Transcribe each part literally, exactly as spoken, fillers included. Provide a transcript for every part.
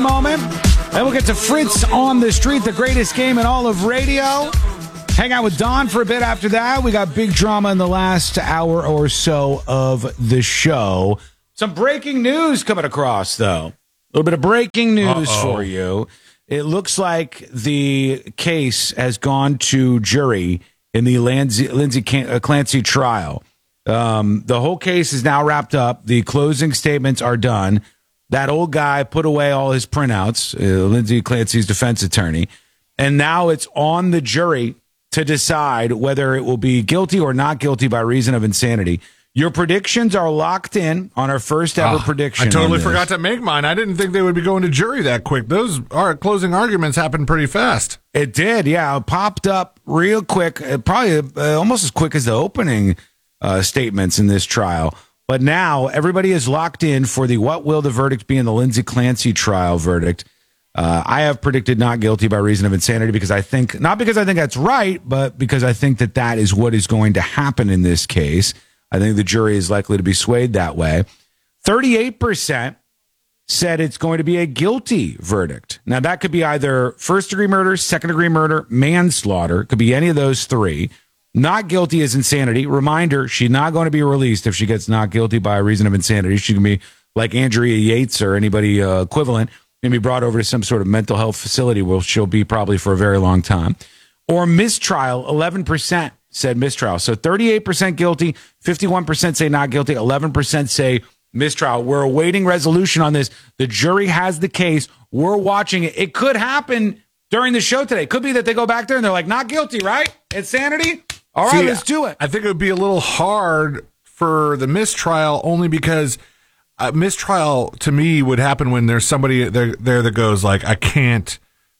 moment. Then we'll get to Fritz on the Street, the greatest game in all of radio. Hang out with Don for a bit after that. We got big drama in the last hour or so of the show. Some breaking news coming across, though. A little bit of breaking news Uh-oh. for you. It looks like the case has gone to jury in the Lindsay, Lindsay Clancy trial. Um, the whole case is now wrapped up. The closing statements are done. That old guy put away all his printouts, uh, Lindsay Clancy's defense attorney, and now it's on the jury to decide whether it will be guilty or not guilty by reason of insanity. Your predictions are locked in on our first ever oh, prediction. I totally forgot to make mine. I didn't think they would be going to jury that quick. Those our closing arguments happened pretty fast. It did, yeah. It popped up real quick, probably uh, almost as quick as the opening uh, statements in this trial. But now everybody is locked in for the what will the verdict be in the Lindsay Clancy trial verdict. Uh, I have predicted not guilty by reason of insanity because I think, not because I think that's right, but because I think that that is what is going to happen in this case. I think the jury is likely to be swayed that way. thirty-eight percent said it's going to be a guilty verdict. Now, that could be either first-degree murder, second-degree murder, manslaughter. It could be any of those three. Not guilty is insanity. Reminder, she's not going to be released if she gets not guilty by reason of insanity. She can be like Andrea Yates or anybody uh, equivalent and be brought over to some sort of mental health facility where she'll be probably for a very long time. Or mistrial, eleven percent said mistrial. So thirty-eight percent guilty, fifty-one percent say not guilty, eleven percent say mistrial. We're awaiting resolution on this. The jury has the case. We're watching it. It could happen during the show today. It could be that they go back there and they're like, not guilty, right? Insanity? All right, See, let's do it. I think it would be a little hard for the mistrial only because a mistrial to me would happen when there's somebody there, there that goes like, I can't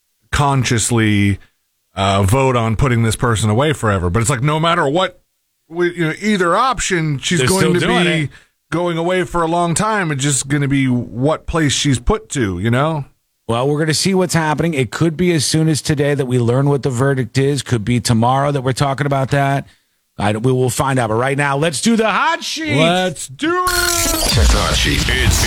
consciously uh, vote on putting this person away forever. But it's like no matter what, we, you know, either option, she's They're going to be it. going away for a long time. It's just going to be what place she's put to, you know? Well, we're going to see what's happening. It could be as soon as today that we learn what the verdict is. Could be tomorrow that we're talking about that. I, we will find out. But right now, let's do the hot sheet. Let's do it. Check the hot sheet. It's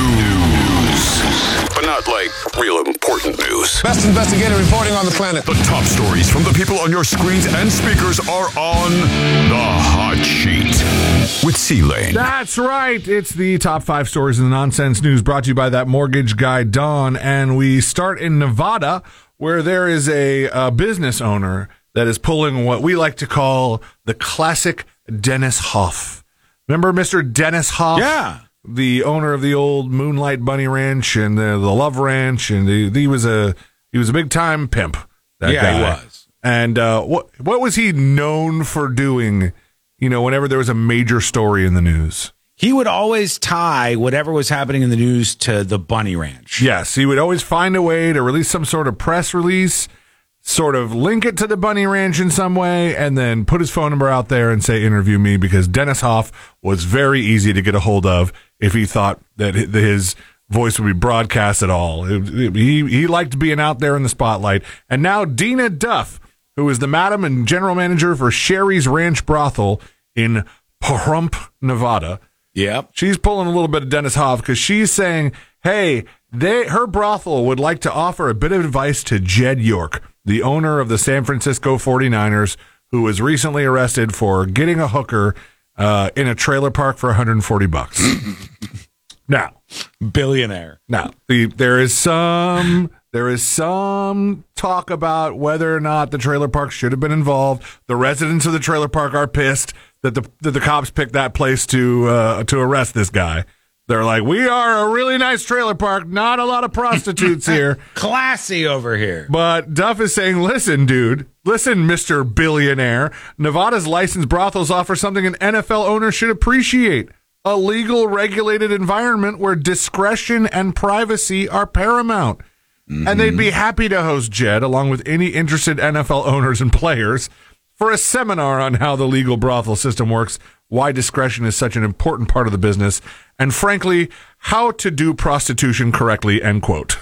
news, but not like real important news. Best investigative reporting on the planet. The top stories from the people on your screens and speakers are on the hot sheet with C-Lane. That's right. It's the top five stories in the nonsense news brought to you by that mortgage guy, Don. And we start in Nevada, where there is a, a business owner that is pulling what we like to call the classic Dennis Hof. Remember Mister Dennis Hof? Yeah. The owner of the old Moonlight Bunny Ranch and the, the Love Ranch, and the, he was a he was a big time pimp. That yeah, guy. he was. And uh, what what was he known for doing? You know, whenever there was a major story in the news, he would always tie whatever was happening in the news to the Bunny Ranch. Yes, he would always find a way to release some sort of press release, sort of link it to the Bunny Ranch in some way, and then put his phone number out there and say, interview me, because Dennis Hof was very easy to get a hold of if he thought that his voice would be broadcast at all. It, it, he, he liked being out there in the spotlight. And now Dina Duff, who is the madam and general manager for Sherry's Ranch Brothel in Pahrump, Nevada. Yep. She's pulling a little bit of Dennis Hof because she's saying, hey, they, her brothel would like to offer a bit of advice to Jed York, the owner of the San Francisco forty-niners, who was recently arrested for getting a hooker uh, in a trailer park for one hundred forty bucks. Now, billionaire. Now, the, there is some there is some talk about whether or not the trailer park should have been involved. The residents of the trailer park are pissed that the that the cops picked that place to uh, to arrest this guy. They're like, we are a really nice trailer park, not a lot of prostitutes here. Classy over here. But Duff is saying, listen, dude, listen, Mister Billionaire. Nevada's licensed brothels offer something an N F L owner should appreciate. A legal, regulated environment where discretion and privacy are paramount. Mm-hmm. And they'd be happy to host Jed, along with any interested N F L owners and players, for a seminar on how the legal brothel system works, why discretion is such an important part of the business, and frankly, how to do prostitution correctly, end quote.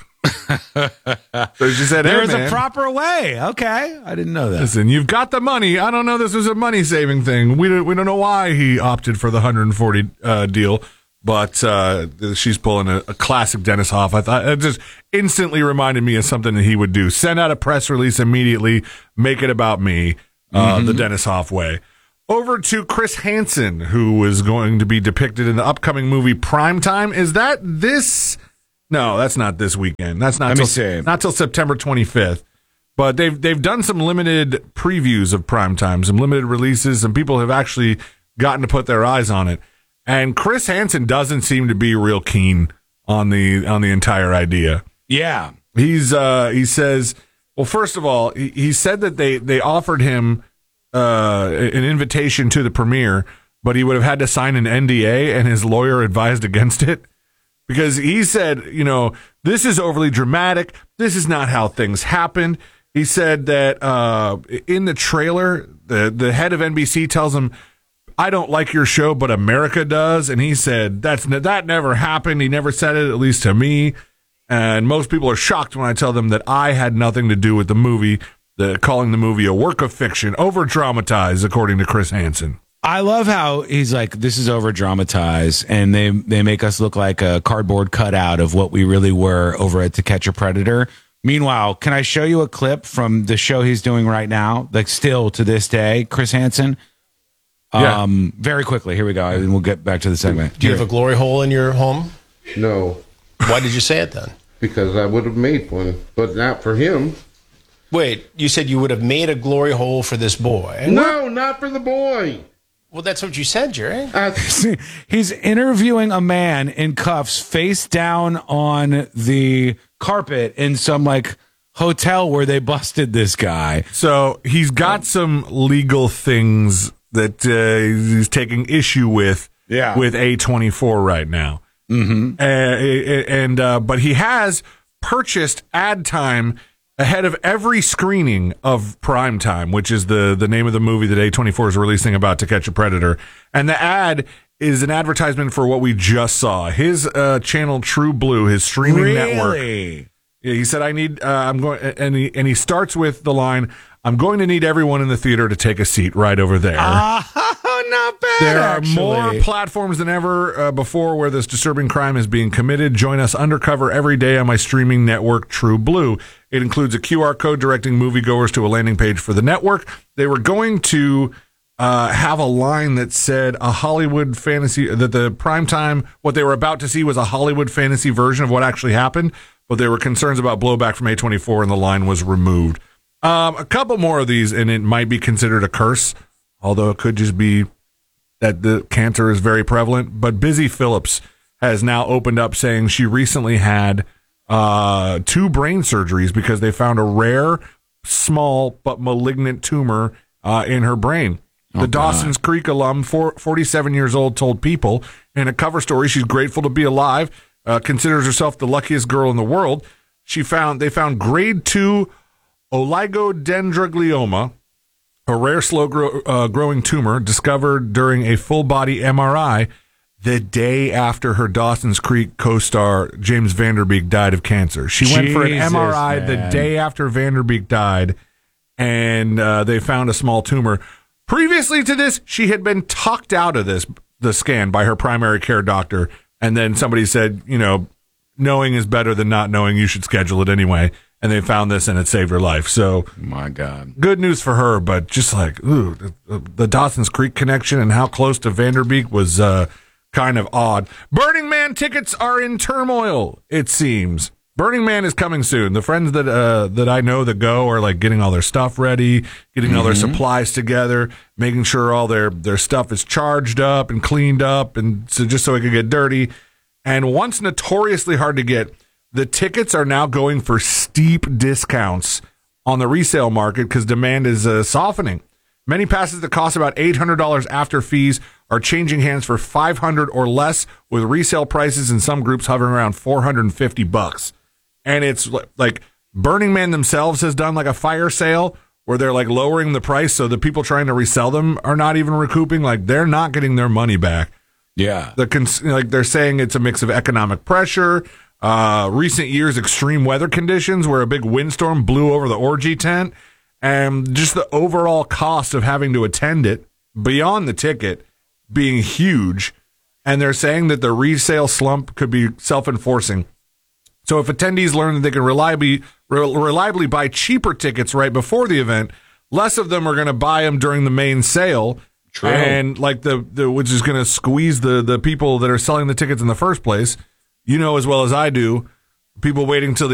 So she said, hey, there's man, a proper way. Okay. I didn't know that. Listen, you've got the money. I don't know this was a money-saving thing. We don't, we don't know why he opted for the one hundred forty uh, deal, but uh, she's pulling a, a classic Dennis Hoff. I thought it just instantly reminded me of something that he would do. Send out a press release immediately, make it about me, uh, mm-hmm. the Dennis Hoff way. Over to Chris Hansen, who is going to be depicted in the upcoming movie Primetime. Is that this? No, that's not this weekend. That's not Let till, me see. not till September twenty-fifth. But they've they've done some limited previews of Primetime, some limited releases, and people have actually gotten to put their eyes on it. And Chris Hansen doesn't seem to be real keen on the on the entire idea. Yeah, he's uh, he says, well, first of all, he, he said that they they offered him uh, an invitation to the premiere, but he would have had to sign an N D A, and his lawyer advised against it because he said, you know, this is overly dramatic. This is not how things happened. He said that uh, in the trailer, the the head of N B C tells him, I don't like your show, but America does. And he said, that's that never happened. He never said it, at least to me. And most people are shocked when I tell them that I had nothing to do with the movie, the, calling the movie a work of fiction, over-dramatized, according to Chris Hansen. I love how he's like, this is over-dramatized, and they, they make us look like a cardboard cutout of what we really were over at To Catch a Predator. Meanwhile, can I show you a clip from the show he's doing right now, like still to this day, Chris Hansen? Yeah. Um, very quickly. Here we go. And we'll get back to the segment. Do you have a glory hole in your home? No. Why did you say it then? Because I would have made one, but not for him. Wait, you said you would have made a glory hole for this boy. No, not for the boy. Well, that's what you said, Jerry. I, He's interviewing a man in cuffs face down on the carpet in some like hotel where they busted this guy. So he's got some legal things that uh, he's taking issue with yeah. with A twenty-four right now. Mm-hmm. Uh, and uh, but he has purchased ad time ahead of every screening of Primetime, which is the, the name of the movie that A twenty-four is releasing about To Catch a Predator. And the ad is an advertisement for what we just saw. His uh, channel True Blue, his streaming really? network. Yeah, he said, I need, uh, I'm going, and he, and he starts with the line, I'm going to need everyone in the theater to take a seat right over there. Oh, not bad. There actually. are more platforms than ever uh, before where this disturbing crime is being committed. Join us undercover every day on my streaming network, True Blue. It includes a Q R code directing moviegoers to a landing page for the network. They were going to uh, have a line that said a Hollywood fantasy, that the Primetime, what they were about to see was a Hollywood fantasy version of what actually happened, but there were concerns about blowback from A twenty-four, and the line was removed. Um, a couple more of these, and it might be considered a curse, although it could just be that the cancer is very prevalent. But Busy Phillips has now opened up saying she recently had uh, two brain surgeries because they found a rare, small, but malignant tumor uh, in her brain. The oh, Dawson's God. Creek alum, four, forty-seven years old, told People in a cover story she's grateful to be alive, uh, considers herself the luckiest girl in the world. She found They found grade two oligodendroglioma, a rare slow grow, uh, growing tumor discovered during a full body M R I the day after her Dawson's Creek co-star James Van Der Beek died of cancer. She Jesus, went for an M R I man. the day after Van Der Beek died, and uh, they found a small tumor. Previously to this, she had been talked out of this the scan by her primary care doctor, and then somebody said, you know, knowing is better than not knowing. You should schedule it anyway. And they found this, and it saved her life. So, my God, good news for her. But just like, ooh, the, the Dawson's Creek connection and how close to Van Der Beek was uh, kind of odd. Burning Man tickets are in turmoil, it seems. Burning Man is coming soon. The friends that uh, that I know that go are like getting all their stuff ready, getting mm-hmm. all their supplies together, making sure all their their stuff is charged up and cleaned up, and so just so it could get dirty. And once notoriously hard to get, the tickets are now going for steep discounts on the resale market because demand is uh, softening. Many passes that cost about eight hundred dollars after fees are changing hands for five hundred dollars or less, with resale prices in some groups hovering around four hundred fifty bucks. And it's like Burning Man themselves has done like a fire sale where they're like lowering the price so the people trying to resell them are not even recouping. Like they're not getting their money back. Yeah. The cons- like they're saying it's a mix of economic pressure, Uh, recent years, extreme weather conditions where a big windstorm blew over the orgy tent, and just the overall cost of having to attend it beyond the ticket being huge. and they're saying that the resale slump could be self-enforcing. So if attendees learn that they can reliably reliably buy cheaper tickets right before the event, less of them are going to buy them during the main sale. True. And like the, the which is going to squeeze the the people that are selling the tickets in the first place. You know as well as I do, people waiting till the